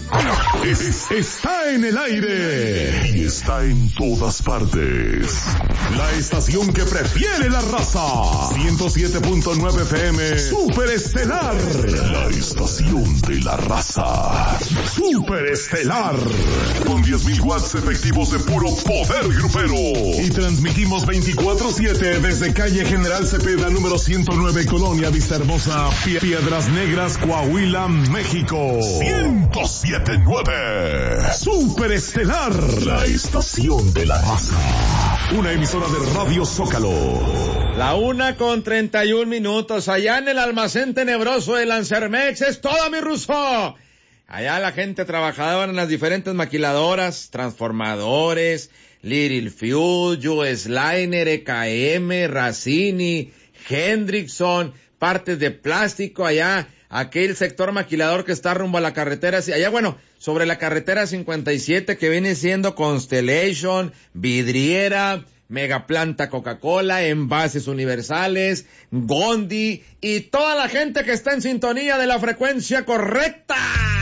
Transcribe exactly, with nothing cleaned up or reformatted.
Es, está en el aire y está en todas partes. La estación que prefiere la raza. ciento siete punto nueve F M. Super Estelar. La estación de la raza. Super Estelar. Con diez mil watts efectivos de puro poder grupero. Y transmitimos veinticuatro siete desde calle General Cepeda número ciento nueve, Colonia Vista Hermosa, Piedras Negras, Coahuila, México. ciento siete punto nueve. Super Estelar. La estación de la raza. Una emisora de Radio Zócalo. La una con treinta y un minutos. Allá en el almacén tenebroso de Lancermex es toda, mi Ruso. Allá la gente trabajaba en las diferentes maquiladoras, transformadores, Little Fuel, U S Liner, E K M, Racini, Hendrickson, partes de plástico allá, aquel sector maquilador que está rumbo a la carretera, allá bueno, sobre la carretera cincuenta y siete que viene siendo Constellation, Vidriera, Megaplanta Coca-Cola, Envases Universales, Gondi y toda la gente que está en sintonía de la frecuencia correcta.